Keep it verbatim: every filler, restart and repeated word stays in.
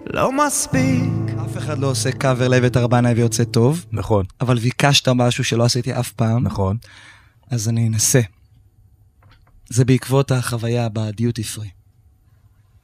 לא מספיק. אף אחד לא עושה קאבר לאיווט ארבנאי ויוצא טוב. נכון. אבל ביקשת משהו שלא עשיתי אף פעם. נכון. אז אני אנסה. זה בעקבות החוויה בדיוטי פרי.